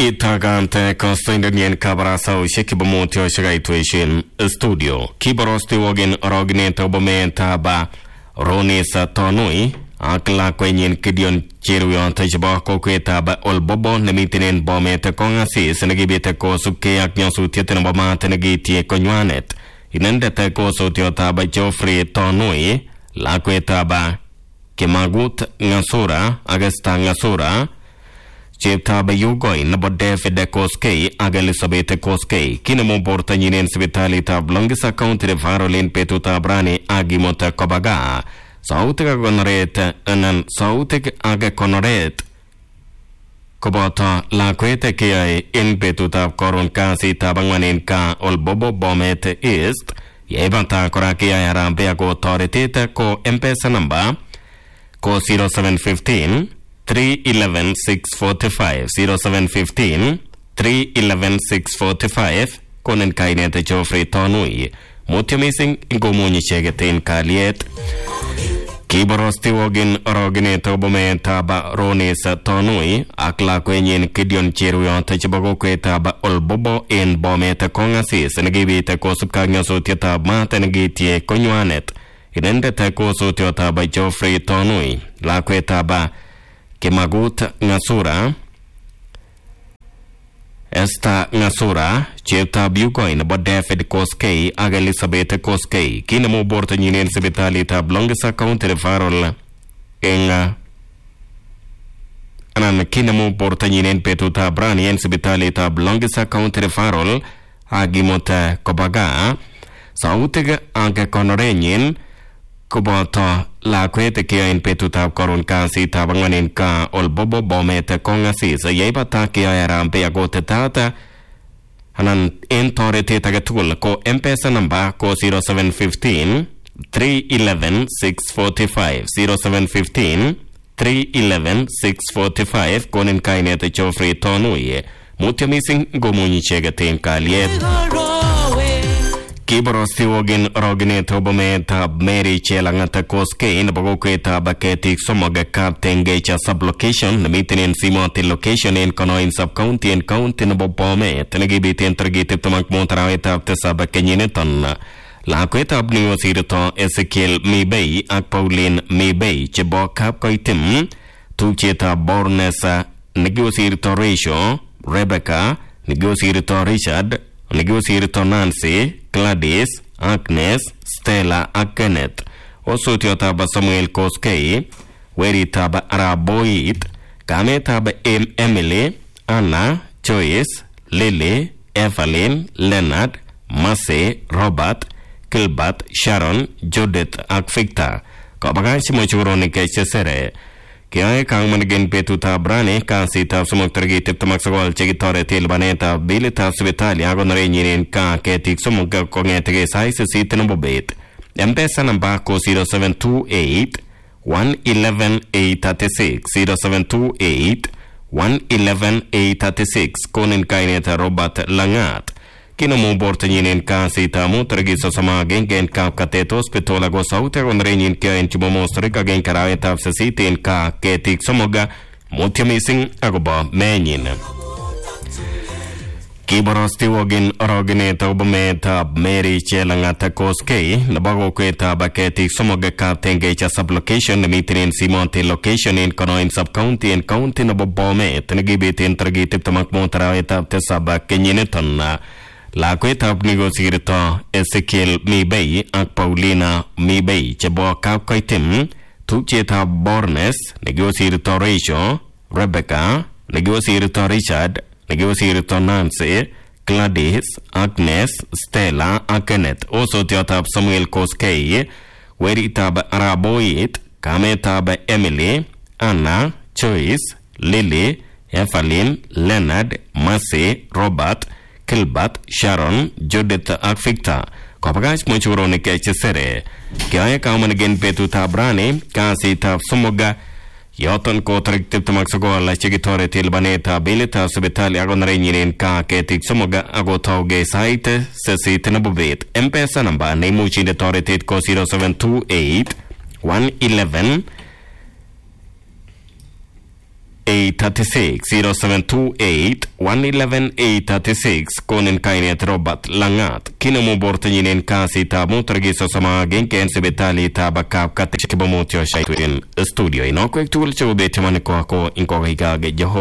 Itagante Constantinian Cabarasa Shekibamotio Shagaituation Studio. Kiborosti Wogin Rogneta Obamenta Ba Ronisa Tonui Akla Quenian Kidion Chiruan Tajaba Coqueta Ba Olbobo Nemitinin Bometa Congasis and Gibita Kosuke Aknyosu Titanabama Tenegiti Conjuanet. Inendete Koso Tiota by Geoffrey Tonui Laqueta Ba Kimagut Ngasura Agasta Ngasura Chepta ba Yugoy na bodde fede koskei aga Elizabeth koskei kinamo borta nyinen sibitalita blongisa county de Farolin petuta brani agimota kobaga sautika gonoret anan sautik aga konoret kobota la kwete kia in petuta koron kasi tabangwanin ka olbobo bomet east yebanta korakia yarambe ago authority ko mpesa number ko 0715 311-645 0715-311-645 Konen kainete Geoffrey Tonui Mutya missing Ingomunyi chegetin kaliet Kiborosti wogin rogineta obomenta ba Ronisa Tonui Akla kwenyin Kidion Chiruyon Tachibago kweta ba Olbobo in bometa kongasis Nagibita kosupkagnya sotiata mata nagitie konywanet Inendete kosotiota ba Geoffrey Tonui La kweta ba Kimagut Ngasura Esta Ngasura Chepta Bugoin ba David Koskei aga Elizabeth Koskei Kinamo borta nyinen sibitalita blongisa county de Farol Enga Anan kinamo borta nyinen petuta brani en sibitalita blongisa county de Farol Agimota Kobaga Sautega aga konorenyin Kubota la kwete kia in petuta koron kasi tabanganin ka olbobo bomete kongasis yebata kia yarampe agote tata hanan entorete tagatul ko mpesa number ko 0715 311 645 0715 311 645 konin kainete Geoffrey Tonui Mutya missing gomunyi chegatin kaliet Kiborosti wogin rogineta obometa Mary Chelangata Koske in Bogoqueta Baketik Somoga Captain Gacha sublocation Namitin in Simoti location in Conoin subcounty and county in Bobome Tenegibit intergate Tomak Montaraweta Tesaba Kenyiniton La Queta Abnio Sirito Ezekiel Mibay Ak Pauline Mibay Chebo Cap Koitim Tucheta Bornesa Negotiator Ratio Rebecca Negotiator Richard Negotiator Nancy Gladys, Agnes, Stella, Kenneth. Also tiotaba Samuel Koskei, Weritaba Araboid, Kametaba Emily, Anna, Joyce, Lily, Evelyn, Leonard, Massey, Robert, Gilbert, Sharon, Judith, Victor. Kabagashi mochuronika chesere. Kaya kang manigin petuta brane kasi tap sumok targitip tumaksagol chigitore tilbaneta bilita subitali ago narenyinin ka ketik sumok kongetege saise sitinabobet. Mpesa namba ko 0728 111 836 0728 111 836 konin kaineta Robert Langat. Kinamo borta nyinin ka sita mo targisa sama gengen ka kateto hospital ago sauta kon renin ka en chimo strika gen karawe tap sa sitin ka ketik somoga Mutya missing ago ba menyin Kiborosti wogin rogineta obometa Mary Chelangata Koskei nabago kweta ba ketik somoga ka tengecha sublocation Namitin Simonte location in Conoin subcounty and county na Bobome Tenegibit intergitip tamak montarawe tap tesaba kenyiniton La kweta negosirito Ezekiel Mibay ak Paulina Mibay chebo kap koitim Tucheta Bornes negosirito Rachel Rebecca negosirito Richard negosirito Nancy Gladys Agnes Stella Kenneth also tiotap Samuel Koskei Weritab Araboid Kametab Emily Anna Joyce Lily Evelyn Leonard Massey Robert Gilbert, Sharon, Judith Victor. Kopagash mochurone kechesere. Kaya kaumanigin petuta brane, kasi tap sumoga, yoton ko tariktip tumaksago la chigitore tilbaneta bilita subitali agon renyinin ka ketik sumoga ago tauge site sesite nabubit. Mpesa namba nemuchi de toretit ko 0728 111 836 0728 111 836 konin kainet Robert Langat kinemu bortanyin en kasi ta motorgiso sama genken sibitali ta bakap katik kibamotyo shaitwin studio ino kwek tool chobe tamani ko inko gaga joho